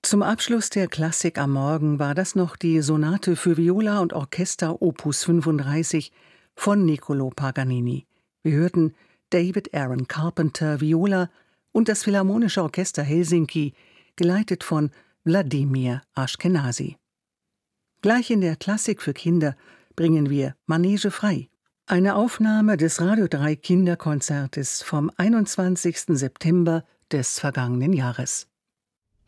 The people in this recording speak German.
Zum Abschluss der Klassik am Morgen war das noch die Sonate für Viola und Orchester Opus 35 von Niccolò Paganini. Wir hörten David Aaron Carpenter Viola und das Philharmonische Orchester Helsinki, geleitet von Wladimir Ashkenazy. Gleich in der Klassik für Kinder bringen wir Manege frei. Eine Aufnahme des Radio 3 Kinderkonzertes vom 21. September des vergangenen Jahres.